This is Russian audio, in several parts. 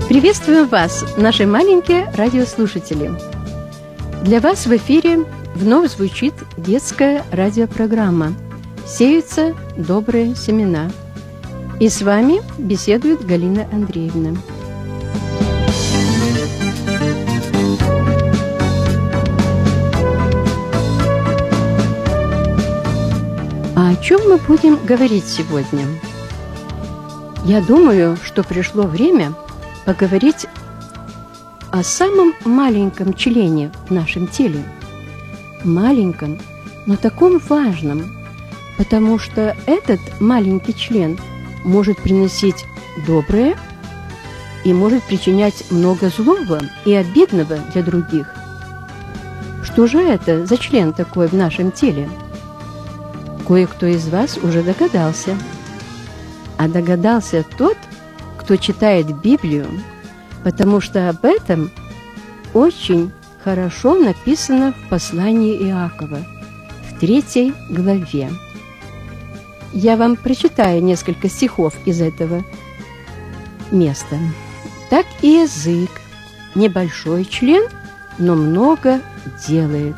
Приветствую вас, наши маленькие радиослушатели. Для вас в эфире вновь звучит детская радиопрограмма «Сеются добрые семена». И с вами беседует Галина Андреевна. А о чем мы будем говорить сегодня? Я думаю, что пришло время поговорить о самом маленьком члене в нашем теле. Маленьком, но таком важном, потому что этот маленький член может приносить доброе и может причинять много злого и обидного для других. Что же это за член такой в нашем теле? Кое-кто из вас уже догадался. А догадался тот, кто читает Библию, потому что об этом очень хорошо написано в послании Иакова, в 3 главе. Я вам прочитаю несколько стихов из этого места. «Так и язык, небольшой член, но много делает».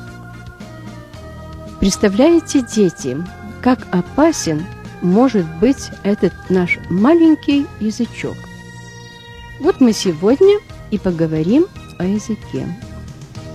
Представляете, дети, как опасен может быть этот наш маленький язычок? Вот мы сегодня и поговорим о языке.